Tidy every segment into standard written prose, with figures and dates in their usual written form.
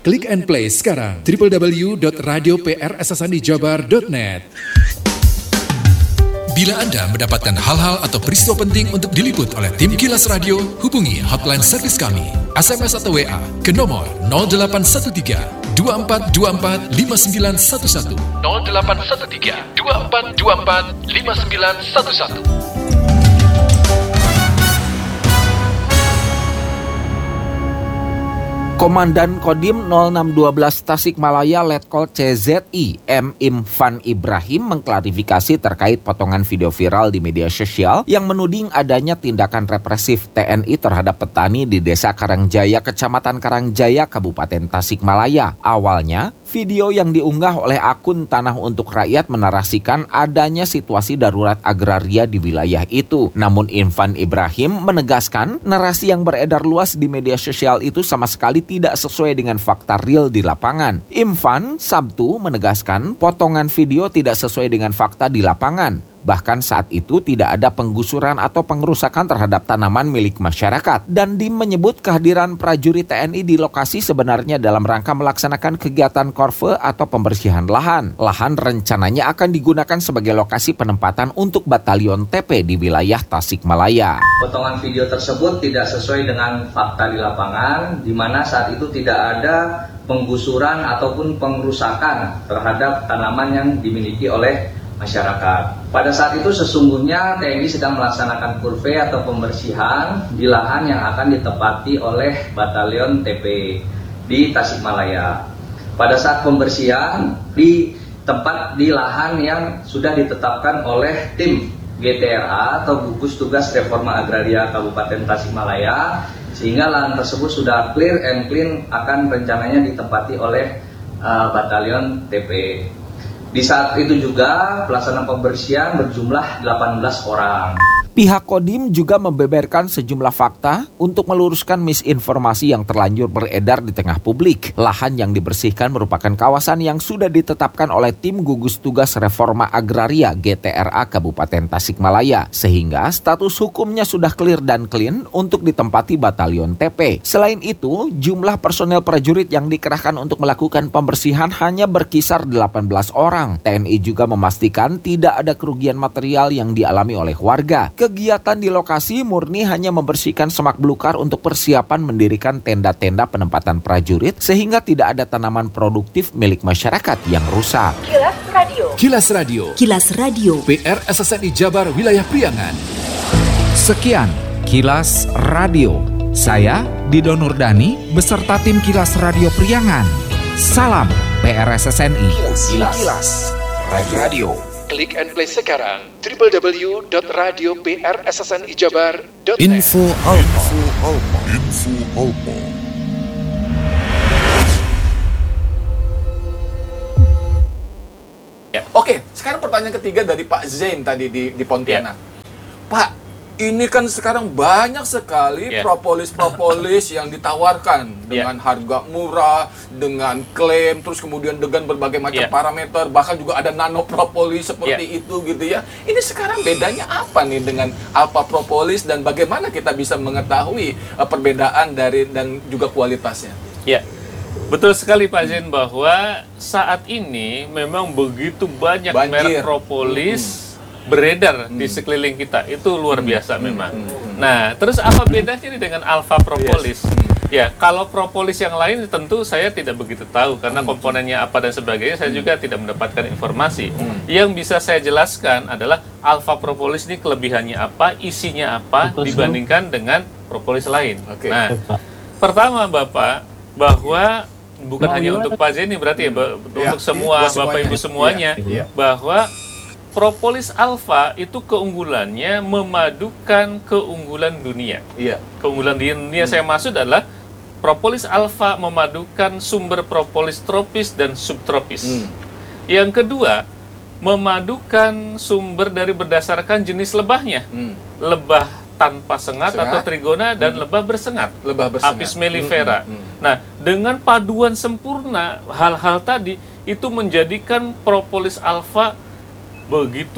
Klik and play sekarang www.radioprssanijabar.net. Bila Anda mendapatkan hal-hal atau peristiwa penting untuk diliput oleh tim Kilas Radio, hubungi hotline servis kami, SMS atau WA ke nomor 0813 2424 5911 0813 2424 5911. Komandan Kodim 0612 Tasikmalaya Letkol CZI M. Imfan Ibrahim mengklarifikasi terkait potongan video viral di media sosial yang menuding adanya tindakan represif TNI terhadap petani di Desa Karangjaya, Kecamatan Karangjaya, Kabupaten Tasikmalaya. Awalnya, video yang diunggah oleh akun Tanah Untuk Rakyat menarasikan adanya situasi darurat agraria di wilayah itu. Namun Imfan Ibrahim menegaskan narasi yang beredar luas di media sosial itu sama sekali tidak sesuai dengan fakta real di lapangan. Imfan Sabtu menegaskan potongan video tidak sesuai dengan fakta di lapangan. Bahkan saat itu tidak ada penggusuran atau pengerusakan terhadap tanaman milik masyarakat. Dan menyebut kehadiran prajurit TNI di lokasi sebenarnya dalam rangka melaksanakan kegiatan korve atau pembersihan lahan. Lahan rencananya akan digunakan sebagai lokasi penempatan untuk batalion TP di wilayah Tasikmalaya. Potongan video tersebut tidak sesuai dengan fakta di lapangan, di mana saat itu tidak ada penggusuran ataupun pengerusakan terhadap tanaman yang dimiliki oleh masyarakat. Pada saat itu sesungguhnya TNI sedang melaksanakan kurve atau pembersihan di lahan yang akan ditempati oleh batalion TP di Tasikmalaya. Pada saat pembersihan di tempat di lahan yang sudah ditetapkan oleh tim GTRA atau Gugus Tugas Reforma Agraria Kabupaten Tasikmalaya, sehingga lahan tersebut sudah clear and clean akan rencananya ditempati oleh batalion TP. Di saat itu juga pelaksanaan pembersihan berjumlah 18 orang. Pihak Kodim juga membeberkan sejumlah fakta untuk meluruskan misinformasi yang terlanjur beredar di tengah publik. Lahan yang dibersihkan merupakan kawasan yang sudah ditetapkan oleh tim Gugus Tugas Reforma Agraria GTRA Kabupaten Tasikmalaya, sehingga status hukumnya sudah clear dan clean untuk ditempati batalion TP. Selain itu, jumlah personel prajurit yang dikerahkan untuk melakukan pembersihan hanya berkisar 18 orang. TNI juga memastikan tidak ada kerugian material yang dialami oleh warga. Kegiatan di lokasi murni hanya membersihkan semak belukar untuk persiapan mendirikan tenda-tenda penempatan prajurit sehingga tidak ada tanaman produktif milik masyarakat yang rusak. Kilas Radio. Kilas Radio. Kilas Radio. PR SSNI Jabar Wilayah Priangan. Sekian Kilas Radio. Saya Dido Nurdani beserta tim Kilas Radio Priangan. Salam PRSSNI. Kilas Radio. Klik and play sekarang www.radioprssnijabar.net. Info Alpa. Ya. Oke, sekarang pertanyaan ketiga dari Pak Zain tadi di Pontianak. Pak, ini kan sekarang banyak sekali propolis yang ditawarkan dengan harga murah, dengan klaim, terus kemudian dengan berbagai macam parameter, bahkan juga ada nano propolis seperti itu gitu ya. Ini sekarang bedanya apa nih dengan alpha propolis dan bagaimana kita bisa mengetahui perbedaan dari dan juga kualitasnya? Ya. Betul sekali Pak Zain bahwa saat ini memang begitu banyak merek propolis beredar di sekeliling kita. Itu luar biasa memang. Nah, terus apa bedanya ini dengan alpha propolis? Ya, kalau propolis yang lain tentu saya tidak begitu tahu karena komponennya apa dan sebagainya saya juga tidak mendapatkan informasi. Yang bisa saya jelaskan adalah alpha propolis ini kelebihannya apa, isinya apa dibandingkan dengan propolis lain. Nah, pertama Bapak, bahwa bukan hanya untuk Pak Zain ini berarti untuk semua Bapak Ibu semuanya, bahwa propolis alfa itu keunggulannya memadukan keunggulan dunia. Keunggulan dunia saya maksud adalah propolis alfa memadukan sumber propolis tropis dan subtropis. Yang kedua, memadukan sumber dari berdasarkan jenis lebahnya. Lebah tanpa sengat atau trigona dan lebah bersengat. Apis mellifera. Nah, dengan paduan sempurna hal-hal tadi itu menjadikan propolis alfa begitu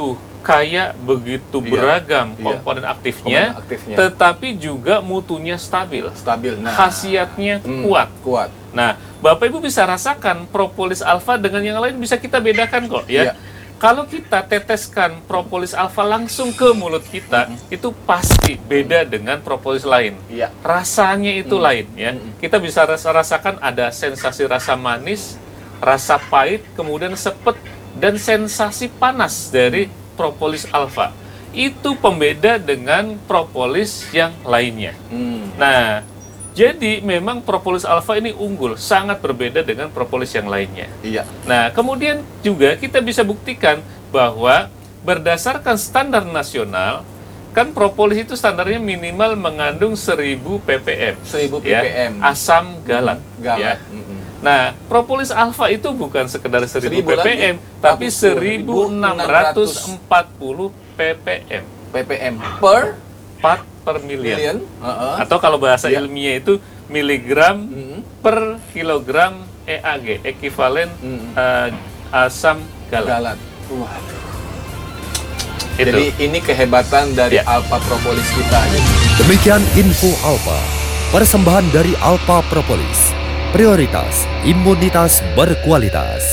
kaya, begitu beragam komponen aktifnya, tetapi juga mutunya stabil. Khasiatnya kuat. Nah, Bapak Ibu bisa rasakan propolis alfa dengan yang lain bisa kita bedakan kok ya. Kalau kita teteskan propolis alfa langsung ke mulut kita, itu pasti beda dengan propolis lain. Rasanya itu lain ya. Kita bisa rasakan ada sensasi rasa manis, rasa pahit, kemudian sepet dan sensasi panas dari propolis alfa. Itu pembeda dengan propolis yang lainnya. Nah, jadi memang propolis alfa ini unggul, sangat berbeda dengan propolis yang lainnya. Nah, kemudian juga kita bisa buktikan bahwa berdasarkan standar nasional, kan propolis itu standarnya minimal mengandung 1000 ppm. 1000 ppm. Ya, asam galat. Ya. Nah, propolis alfa itu bukan sekedar 1000 ppm, tapi 1640 ppm. ppm per part per million. Atau kalau bahasa ilmiah itu miligram per kilogram EAG, ekivalen asam galat. Jadi ini kehebatan dari alpha propolis kita. Demikian info alpha, persembahan dari alpha propolis. Prioritas imunitas berkualitas.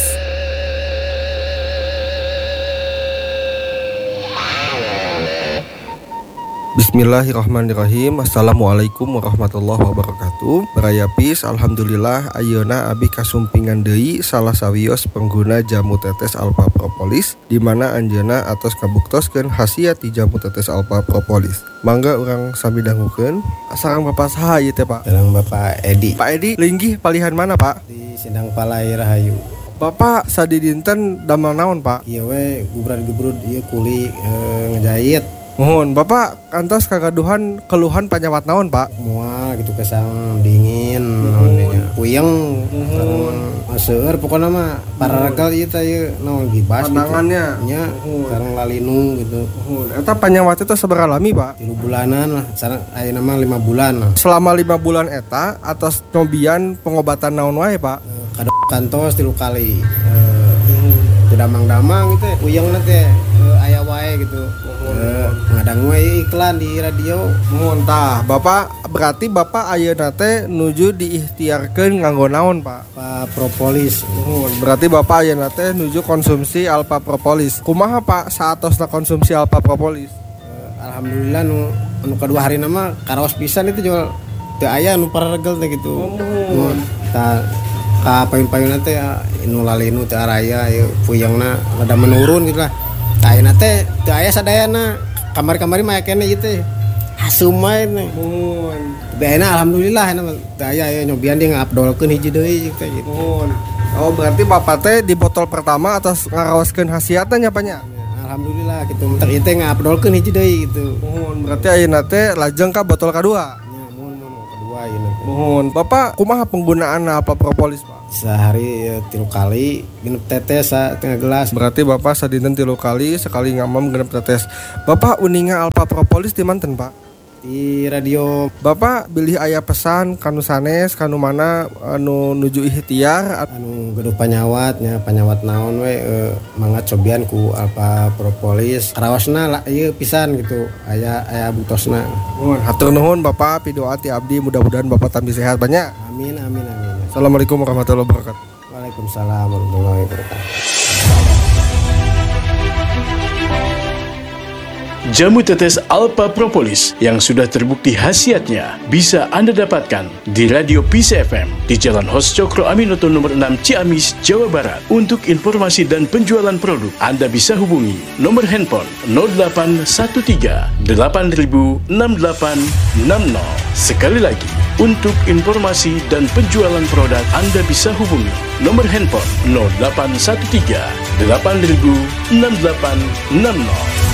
Bismillahirrahmanirrahim. Assalamualaikum warahmatullahi wabarakatuh. Baraya Pis, alhamdulillah ayeuna abi kasumpingan deui salah sawios pengguna jamu tetes alpha propolis, di mana anjeunna atos kabuktoskeun khasiat di jamu tetes alpha propolis. Mangga urang sami dangukeun. Sareng Bapak saha ieu teh, Pak? Sareng Bapak Edi. Pak Edi, linggih palihan mana, Pak? Di Sindang Palai Rahayu. Bapak sadi dinten damel naon, Pak? Ieu we gubrad-gubrud ieu kuli ngejahit. Mohon Bapak kantos kagaduhan keluhan panyawat naon, Pak? Mual gitu kesang dingin puyeng seueur pokona mah pararagal ieu teh ieu naon gibas pandangannya gitu. Nya sareng lalinu gitu. Eta panyawat itu sabaraha lami, Pak? 3 bulanan lah, sareng ayeuna mah 5 bulan lah. Selama 5 bulan eta atas nyobian pengobatan naon wae, Pak? Kantos 3 kali. Damang-damang gitu puyeng teh aya wae gitu. Ngadang wae iklan di radio. Mohon tah, Bapak berarti Bapak ayeuna teh nuju diikhtiarkeun nganggo naon, Pak? Alpha propolis. Berarti Bapak ayeuna teh nuju konsumsi alpha propolis. Kumaha, Pak, saatosna konsumsi alpha propolis? Alhamdulillah nu kedua hari nama karaos pisan itu jual teu aya nu pararegel teh gitu. Ka payun-payunna teh nu lalinu teh araya ieu puyengna rada menurun gitu lah. Ayeuna teh teu aya sadayana. Kamari-kamari mah kene ieu teh. Hasum wae teh. Beena alhamdulillah teu aya nyobian dia ngabdolkeun hiji deui teh gitu. Oh, berarti Bapak teh di botol pertama atas ngaraoskeun khasiatna nya, Pak nya? Alhamdulillah gitu. Mentek ieu teh ngabdolkeun hiji deui gitu. Berarti ayeuna teh lajeng ka botol kedua. Mohon Bapak kumaha penggunaan alpha propolis, Pak? Sehari 3 kali genep tetes setengah gelas. Berarti Bapak sadinten 3 kali, sekali ngamam genep tetes. Bapak uninga alpha propolis di manten, Pak? Di radio. Bapak bilih aya pesan kanu sanes kanu mana anu nuju ikhtiar anu geduh panyawatnya panyawat naon we mangga cobian ku alpha propolis karaosna ieu pisan gitu aya butosna. Hatur nuhun Bapak, pidoa ti abdi mudah-mudahan Bapak tambah sehat banyak. Amin. Assalamualaikum warahmatullahi wabarakatuh. Waalaikumsalam warahmatullahi wabarakatuh. Jamu tetes alpha propolis yang sudah terbukti khasiatnya bisa Anda dapatkan di Radio Peace FM di Jalan Hos Cokro Aminoto nomor 6 Ciamis, Jawa Barat. Untuk informasi dan penjualan produk, Anda bisa hubungi nomor handphone 0813 8000 6860. Sekali lagi, untuk informasi dan penjualan produk, Anda bisa hubungi nomor handphone 0813 8000 6860.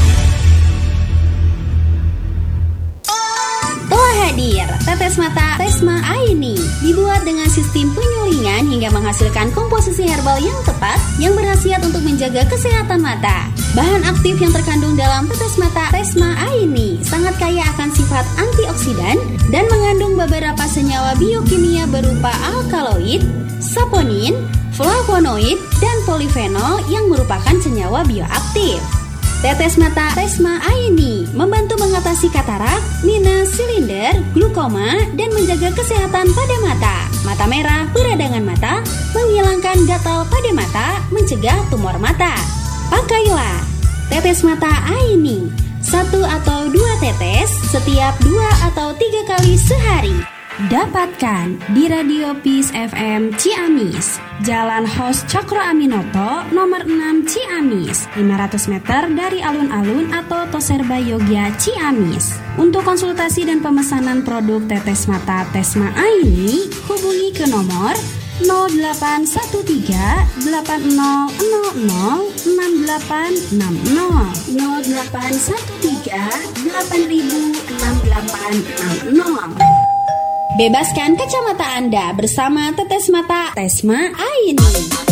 Hadir, tetes mata Resma Aini dibuat dengan sistem penyulingan hingga menghasilkan komposisi herbal yang tepat yang berkhasiat untuk menjaga kesehatan mata. Bahan aktif yang terkandung dalam tetes mata Resma Aini sangat kaya akan sifat antioksidan dan mengandung beberapa senyawa biokimia berupa alkaloid, saponin, flavonoid, dan polifenol yang merupakan senyawa bioaktif. Tetes mata Tesma Aini membantu mengatasi katarak, minus, silinder, glukoma, dan menjaga kesehatan pada mata. Mata merah, peradangan mata, menghilangkan gatal pada mata, mencegah tumor mata. Pakailah tetes mata Aini, 1 atau 2 tetes setiap 2 atau 3 kali sehari. Dapatkan di Radio Peace FM Ciamis, Jalan Hos Cokro Aminoto, nomor 6 Ciamis, 500 meter dari alun-alun atau Toserba Yogya Ciamis. Untuk konsultasi dan pemesanan produk tetes mata Tesma Aini, hubungi ke nomor 0813 8000 6860 0813 8000 6860. Bebaskan kacamata Anda bersama tetes mata Tesma Aini.